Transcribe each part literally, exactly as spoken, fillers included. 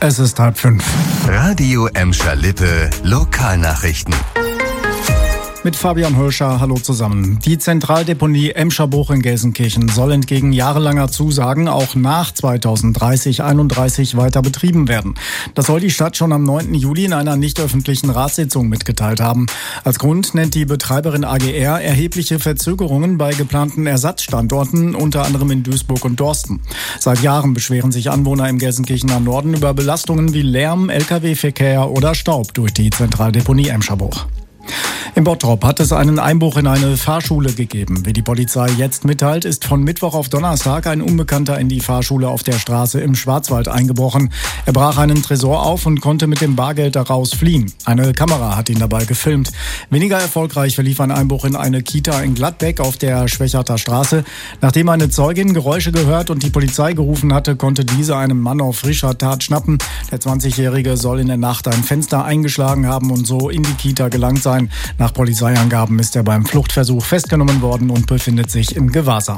Es ist halb fünf. Radio Emscher Lippe, Lokalnachrichten. Mit Fabian Hirscher, hallo zusammen. Die Zentraldeponie Emscherbruch in Gelsenkirchen soll entgegen jahrelanger Zusagen auch nach zweitausenddreißig einunddreißig weiter betrieben werden. Das soll die Stadt schon am neunten Juli in einer nicht öffentlichen Ratssitzung mitgeteilt haben. Als Grund nennt die Betreiberin A G R erhebliche Verzögerungen bei geplanten Ersatzstandorten, unter anderem in Duisburg und Dorsten. Seit Jahren beschweren sich Anwohner im Gelsenkirchener Norden über Belastungen wie Lärm, L K W-Verkehr oder Staub durch die Zentraldeponie Emscherbruch. In Bottrop hat es einen Einbruch in eine Fahrschule gegeben. Wie die Polizei jetzt mitteilt, ist von Mittwoch auf Donnerstag ein Unbekannter in die Fahrschule auf der Straße im Schwarzwald eingebrochen. Er brach einen Tresor auf und konnte mit dem Bargeld daraus fliehen. Eine Kamera hat ihn dabei gefilmt. Weniger erfolgreich verlief ein Einbruch in eine Kita in Gladbeck auf der Schwechater Straße. Nachdem eine Zeugin Geräusche gehört und die Polizei gerufen hatte, konnte diese einen Mann auf frischer Tat schnappen. Der zwanzigjährige soll in der Nacht ein Fenster eingeschlagen haben und so in die Kita gelangt sein. Nach Polizeiangaben ist er beim Fluchtversuch festgenommen worden und befindet sich in Gewahrsam.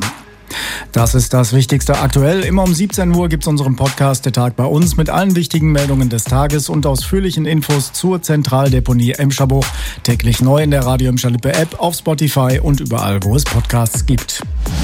Das ist das Wichtigste aktuell. Immer um siebzehn Uhr gibt's unseren Podcast Der Tag bei uns mit allen wichtigen Meldungen des Tages und ausführlichen Infos zur Zentraldeponie Emscherbruch. Täglich neu in der Radio Emscher Lippe App, auf Spotify und überall, wo es Podcasts gibt.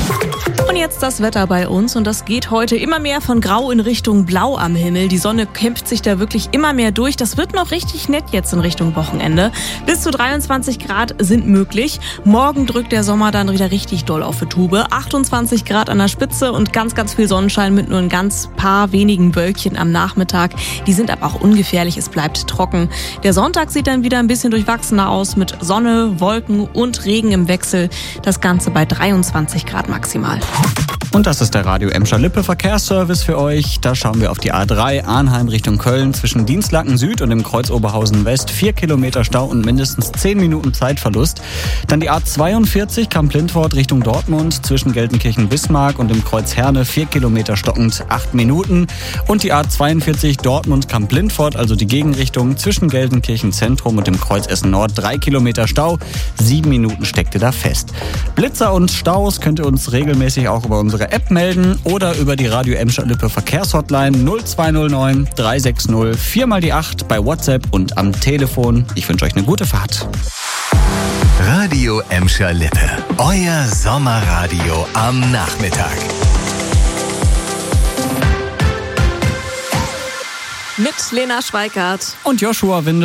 Und jetzt das Wetter bei uns und das geht heute immer mehr von Grau in Richtung Blau am Himmel. Die Sonne kämpft sich da wirklich immer mehr durch. Das wird noch richtig nett jetzt in Richtung Wochenende. Bis zu dreiundzwanzig Grad sind möglich. Morgen drückt der Sommer dann wieder richtig doll auf die Tube. achtundzwanzig Grad an der Spitze und ganz, ganz viel Sonnenschein mit nur ein ganz paar wenigen Wölkchen am Nachmittag. Die sind aber auch ungefährlich, es bleibt trocken. Der Sonntag sieht dann wieder ein bisschen durchwachsener aus mit Sonne, Wolken und Regen im Wechsel. Das Ganze bei dreiundzwanzig Grad maximal. Und das ist der Radio Emscher Lippe Verkehrsservice für euch. Da schauen wir auf die A drei Arnheim Richtung Köln zwischen Dienstlaken Süd und dem Kreuz Oberhausen West. Vier Kilometer Stau und mindestens zehn Minuten Zeitverlust. Dann die A zweiundvierzig Kamp-Lindfort Richtung Dortmund zwischen Gelsenkirchen-Bismarck und dem Kreuz Herne. Vier Kilometer stockend, acht Minuten. Und die A zweiundvierzig Dortmund Kamp-Lindfort, also die Gegenrichtung zwischen Gelsenkirchen Zentrum und dem Kreuz Essen Nord. Drei Kilometer Stau, sieben Minuten steckte da fest. Blitzer und Staus könnt ihr uns regelmäßig auch über unsere App melden oder über die Radio Emscher Lippe Verkehrshotline null zwei null neun drei sechs null vier mal die acht bei WhatsApp und am Telefon. Ich wünsche euch eine gute Fahrt. Radio Emscher Lippe, euer Sommerradio am Nachmittag. Mit Lena Schweikart Und Joshua Winde.